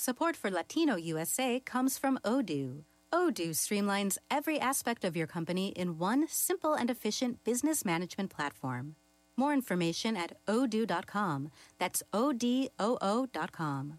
Support for Latino USA comes from Odoo. Odoo streamlines every aspect of your company in one simple and efficient business management platform. More information at odoo.com. That's ODOO.com.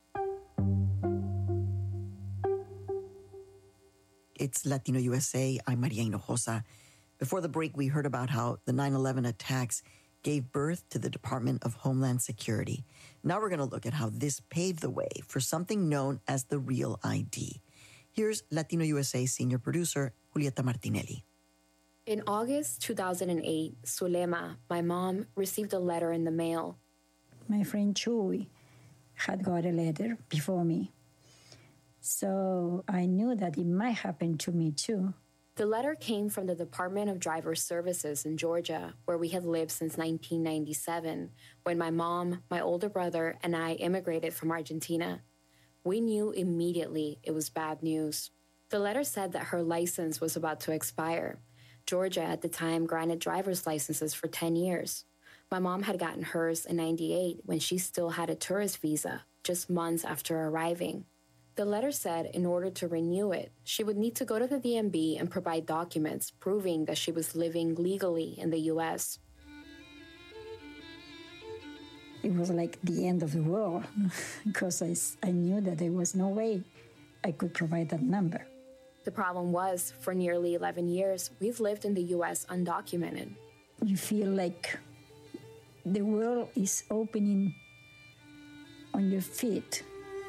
It's Latino USA. I'm Maria Hinojosa. Before the break, we heard about how the 9/11 attacks gave birth to the Department of Homeland Security. Now we're going to look at how this paved the way for something known as the Real ID. Here's Latino USA senior producer Julieta Martinelli. In August 2008, Zulema, my mom, received a letter in the mail. My friend Chuy had got a letter before me. So I knew that it might happen to me too. The letter came from the Department of Driver Services in Georgia, where we had lived since 1997, when my mom, my older brother, and I immigrated from Argentina. We knew immediately it was bad news. The letter said that her license was about to expire. Georgia at the time granted driver's licenses for 10 years. My mom had gotten hers in 98 when she still had a tourist visa, just months after arriving. The letter said in order to renew it, she would need to go to the DMV and provide documents proving that she was living legally in the U.S. It was like the end of the world because I knew that there was no way I could provide that number. The problem was, for nearly 11 years, we've lived in the U.S. undocumented. You feel like the world is opening on your feet.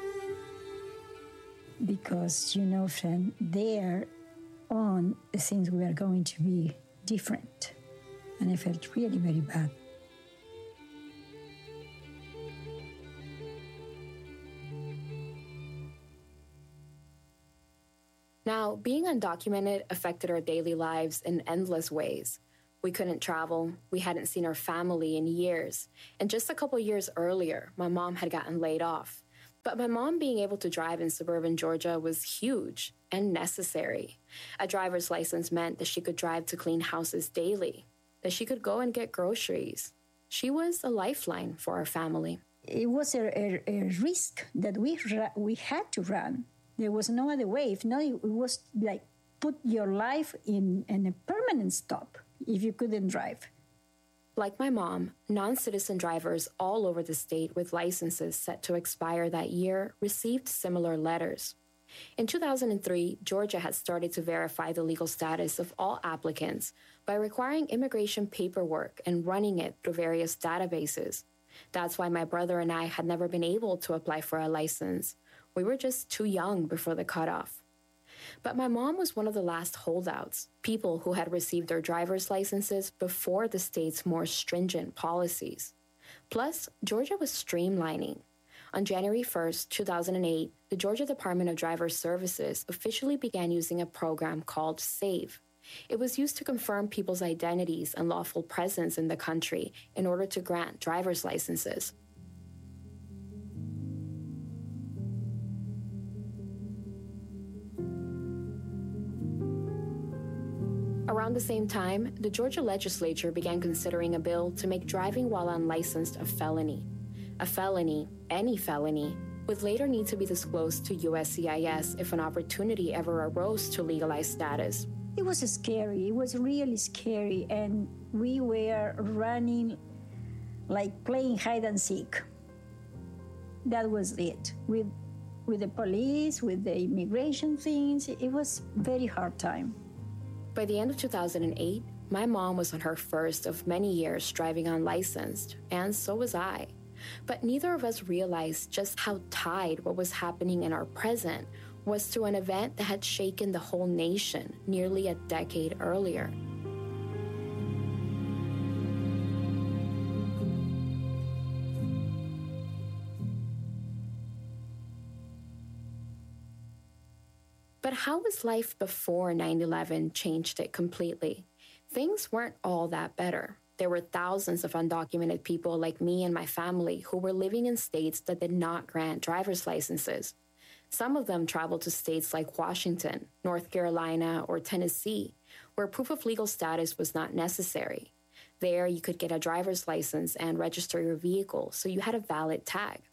Because, from there on, things were going to be different. And I felt really very bad. Now, being undocumented affected our daily lives in endless ways. We couldn't travel, we hadn't seen our family in years, and just a couple years earlier, my mom had gotten laid off. But my mom being able to drive in suburban Georgia was huge and necessary. A driver's license meant that she could drive to clean houses daily, that she could go and get groceries. She was a lifeline for our family. It was a risk that we had to run. There was no other way. If not, it was like put your life in a permanent stop if you couldn't drive. Like my mom, non-citizen drivers all over the state with licenses set to expire that year received similar letters. In 2003, Georgia had started to verify the legal status of all applicants by requiring immigration paperwork and running it through various databases. That's why my brother and I had never been able to apply for a license. We were just too young before the cutoff. But my mom was one of the last holdouts, people who had received their driver's licenses before the state's more stringent policies. Plus, Georgia was streamlining. On January 1st, 2008, the Georgia Department of Driver Services officially began using a program called SAVE. It was used to confirm people's identities and lawful presence in the country in order to grant driver's licenses. Around the same time, the Georgia legislature began considering a bill to make driving while unlicensed a felony. A felony, any felony, would later need to be disclosed to USCIS if an opportunity ever arose to legalize status. It was scary. It was really scary. And we were running like playing hide and seek. That was it. With the police, with the immigration things, it was a very hard time. By the end of 2008, my mom was on her first of many years driving unlicensed, and so was I. But neither of us realized just how tied what was happening in our present was to an event that had shaken the whole nation nearly a decade earlier. But how was life before 9/11 changed it completely? Things weren't all that better. There were thousands of undocumented people like me and my family who were living in states that did not grant driver's licenses. Some of them traveled to states like Washington, North Carolina, or Tennessee, where proof of legal status was not necessary. There, you could get a driver's license and register your vehicle, so you had a valid tag.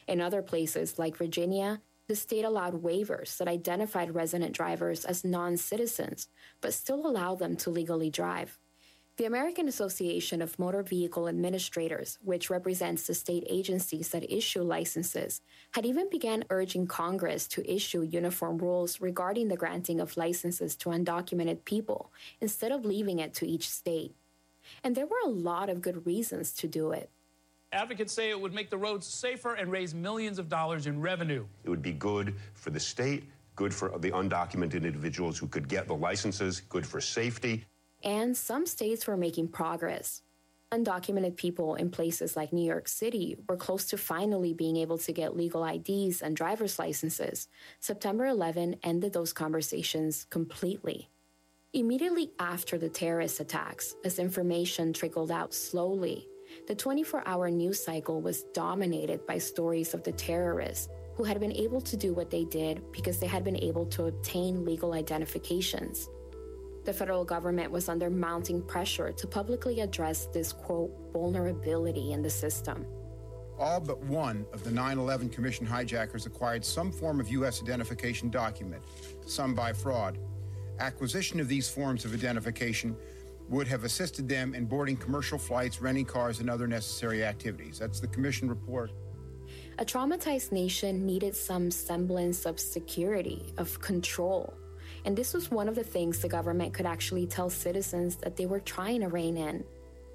In other places, like Virginia, the state allowed waivers that identified resident drivers as non-citizens, but still allowed them to legally drive. The American Association of Motor Vehicle Administrators, which represents the state agencies that issue licenses, had even began urging Congress to issue uniform rules regarding the granting of licenses to undocumented people instead of leaving it to each state. And there were a lot of good reasons to do it. Advocates say it would make the roads safer and raise millions of dollars in revenue. It would be good for the state, good for the undocumented individuals who could get the licenses, good for safety. And some states were making progress. Undocumented people in places like New York City were close to finally being able to get legal IDs and driver's licenses. September 11 ended those conversations completely. Immediately after the terrorist attacks, as information trickled out slowly, the 24-hour news cycle was dominated by stories of the terrorists who had been able to do what they did because they had been able to obtain legal identifications. The federal government was under mounting pressure to publicly address this, quote, vulnerability in the system. All but one of the 9/11 Commission hijackers acquired some form of U.S. identification document, some by fraud. Acquisition of these forms of identification would have assisted them in boarding commercial flights, renting cars, and other necessary activities. That's the Commission report. A traumatized nation needed some semblance of security, of control. And this was one of the things the government could actually tell citizens that they were trying to rein in.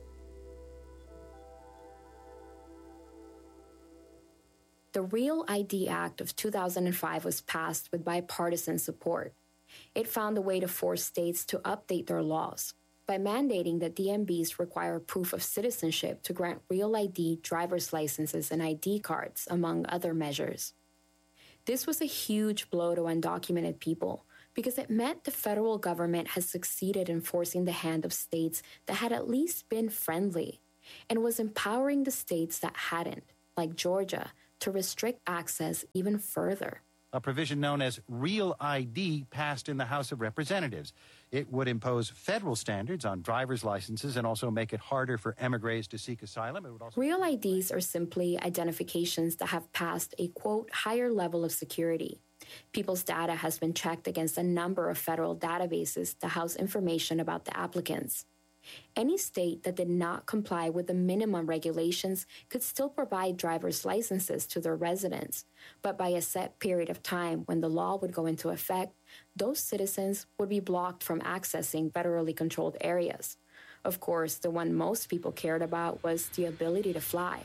The Real ID Act of 2005 was passed with bipartisan support. It found a way to force states to update their laws by mandating that DMVs require proof of citizenship to grant Real ID driver's licenses and ID cards, among other measures. This was a huge blow to undocumented people, because it meant the federal government has succeeded in forcing the hand of states that had at least been friendly, and was empowering the states that hadn't, like Georgia, to restrict access even further. A provision known as Real ID passed in the House of Representatives. It would impose federal standards on driver's licenses and also make it harder for emigres to seek asylum. It would also... Real IDs are simply identifications that have passed a, quote, higher level of security. People's data has been checked against a number of federal databases to house information about the applicants. Any state that did not comply with the minimum regulations could still provide driver's licenses to their residents, but by a set period of time when the law would go into effect, those citizens would be blocked from accessing federally controlled areas. Of course, the one most people cared about was the ability to fly.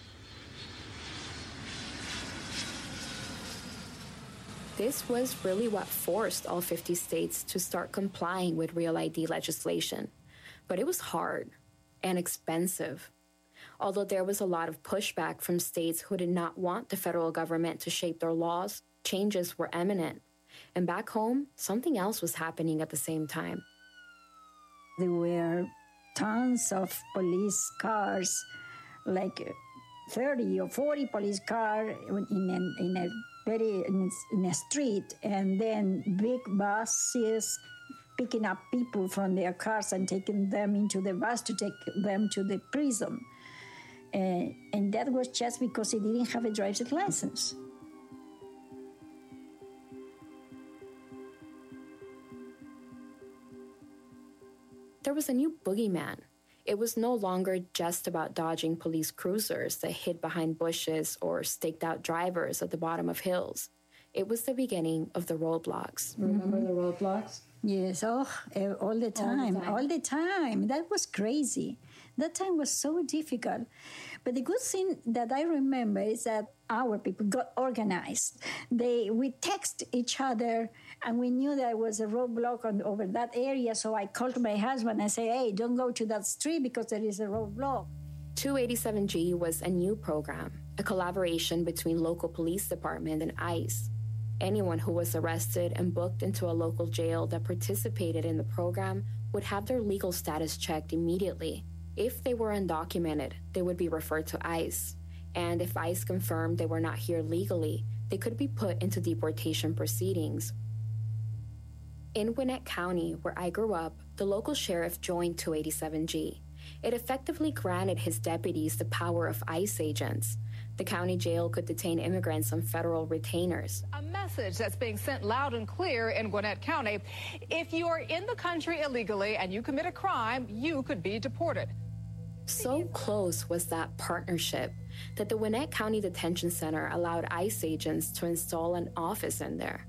This was really what forced all 50 states to start complying with Real ID legislation. But it was hard and expensive. Although there was a lot of pushback from states who did not want the federal government to shape their laws, changes were imminent. And back home, something else was happening at the same time. There were tons of police cars, like 30 or 40 police cars in a street, and then big buses picking up people from their cars and taking them into the bus to take them to the prison. And that was just because he didn't have a driver's license. There was a new boogeyman. It was no longer just about dodging police cruisers that hid behind bushes or staked out drivers at the bottom of hills. It was the beginning of the roadblocks. Remember the roadblocks? Yes, all the time. That was crazy. That time was so difficult. But the good thing that I remember is that our people got organized. We text each other, and we knew there was a roadblock over that area. So I called my husband and said, hey, don't go to that street because there is a roadblock. 287G was a new program, a collaboration between local police department and ICE. Anyone who was arrested and booked into a local jail that participated in the program would have their legal status checked immediately. If they were undocumented, they would be referred to ICE. And if ICE confirmed they were not here legally, they could be put into deportation proceedings. In Gwinnett County, where I grew up, the local sheriff joined 287G. It effectively granted his deputies the power of ICE agents. The county jail could detain immigrants on federal retainers. A message that's being sent loud and clear in Gwinnett County. If you are in the country illegally and you commit a crime, you could be deported. So close was that partnership that the Gwinnett County Detention Center allowed ICE agents to install an office in there.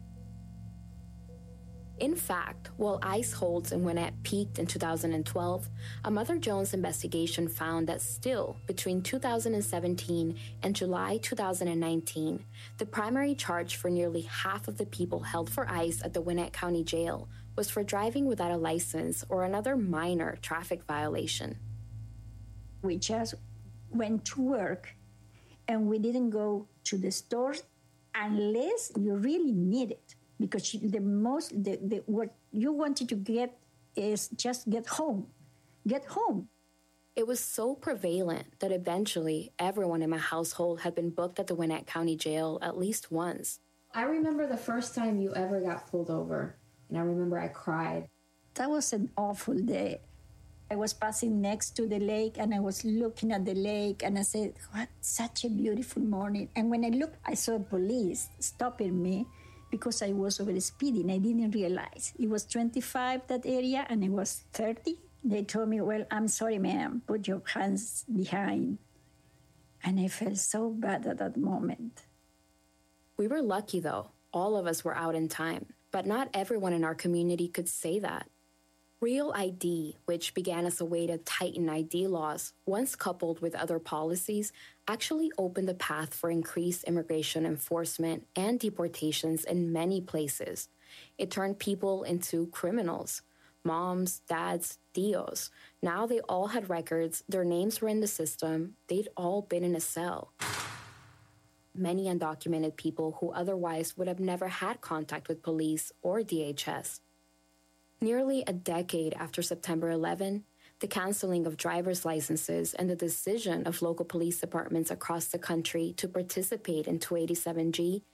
In fact, while ICE holds in Gwinnett peaked in 2012, a Mother Jones investigation found that still, between 2017 and July 2019, the primary charge for nearly half of the people held for ICE at the Gwinnett County Jail was for driving without a license or another minor traffic violation. We just went to work, and we didn't go to the stores unless you really need it. Because what you wanted to get is just get home. Get home. It was so prevalent that eventually everyone in my household had been booked at the Gwinnett County Jail at least once. I remember the first time you ever got pulled over, and I remember I cried. That was an awful day. I was passing next to the lake, and I was looking at the lake, and I said, what, such a beautiful morning. And when I looked, I saw police stopping me, because I was over speeding. I didn't realize. It was 25, that area, and it was 30. They told me, well, I'm sorry, ma'am, put your hands behind. And I felt so bad at that moment. We were lucky, though. All of us were out in time. But not everyone in our community could say that. Real ID, which began as a way to tighten ID laws, once coupled with other policies, actually opened the path for increased immigration enforcement and deportations in many places. It turned people into criminals. Moms, dads, tios. Now they all had records, their names were in the system, they'd all been in a cell. Many undocumented people who otherwise would have never had contact with police or DHS. Nearly a decade after September 11, the canceling of driver's licenses and the decision of local police departments across the country to participate in 287G